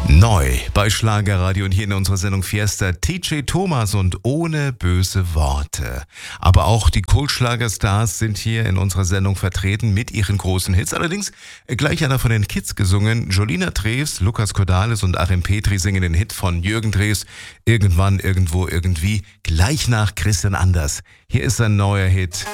Neu bei Schlagerradio und hier in unserer Sendung Fiesta TJ Thomas und ohne böse Worte. Aber auch die Kultschlagerstars sind hier in unserer Sendung vertreten mit ihren großen Hits. Allerdings gleich einer von den Kids gesungen. Jolina Drews, Lukas Cordalis und Achim Petri singen den Hit von Jürgen Drews. Irgendwann, irgendwo, irgendwie. Gleich nach Christian Anders. Hier ist ein neuer Hit.